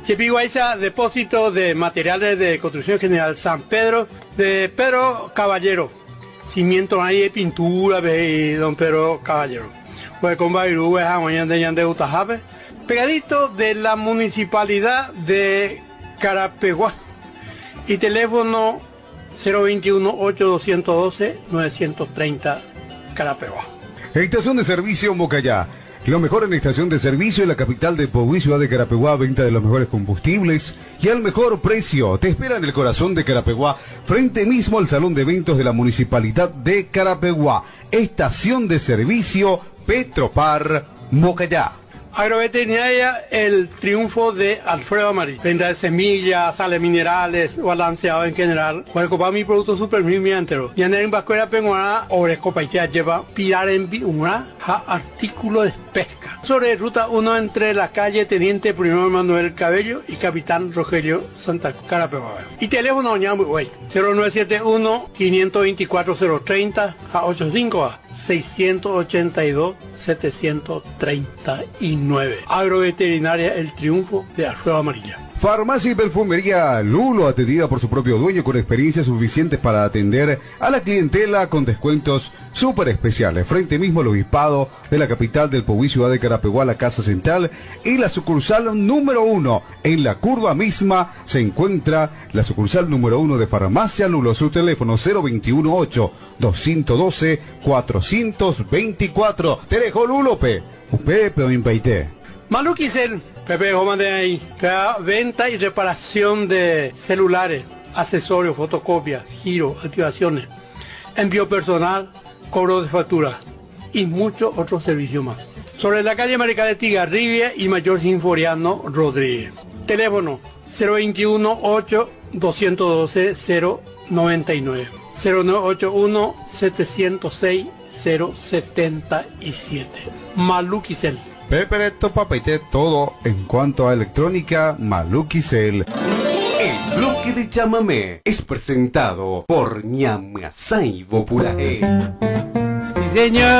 Chepiguaycha, depósito de materiales de construcción general San Pedro, de Pedro Caballero. Cimiento ahí, pintura, de don Pedro Caballero. Pues con Bairú, pegadito de la municipalidad de Carapeguá. Y teléfono 021-8212-930 Carapeguá. Estación de servicio Mocayá. Lo mejor en estación de servicio en la capital de Pogüí, ciudad de Carapeguá, venta de los mejores combustibles y al mejor precio. Te espera en el corazón de Carapeguá, frente mismo al salón de eventos de la municipalidad de Carapeguá. Estación de servicio Petropar Mocayá. Agroveterinaria El Triunfo de Alfredo Amarillo. Venta de semillas, sales minerales, balanceado en general. Puede comprar mi producto super mi entero. Y en Vascuera Penguana, Orescopa y lleva pilar en una artículo de pesca. Sobre ruta 1 entre la calle Teniente Primero Manuel Cabello y Capitán Rogelio Santa Carapeguá. Y teléfono 0971-524-030 a 85 682-739. Agroveterinaria El Triunfo de Alfredo Amarilla. Farmacia y perfumería Lulo, atendida por su propio dueño con experiencias suficientes para atender a la clientela con descuentos súper especiales. Frente mismo al obispado de la capital del Pogüí, ciudad de Carapeguá, la Casa Central y la sucursal número 1. En la curva misma se encuentra la sucursal número 1 de Farmacia Lulo. Su teléfono 021-8-212-424. Te dejo Lulope. Pepe o Impeité. Maluquicel, Pepe Goma de ahí, venta y reparación de celulares, accesorios, fotocopias, giro, activaciones, envío personal, cobro de facturas y muchos otros servicios más. Sobre la calle Maricá de Tigarribia y Mayor Sinforiano Rodríguez. Teléfono 021-8-212-099, 0981-706-077. Maluquicel. Pepereto Papeite, todo en cuanto a electrónica, Maluquicel. El bloque de chamamé es presentado por Ñamasai Bopurae. Sí, señor.